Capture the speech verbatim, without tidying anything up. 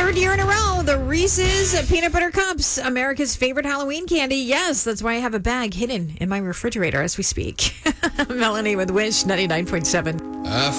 third year in a row, the Reese's Peanut Butter Cups, America's favorite Halloween candy. Yes, that's why I have a bag hidden in my refrigerator as we speak. Melanie with Wish, ninety-nine point seven. Uh,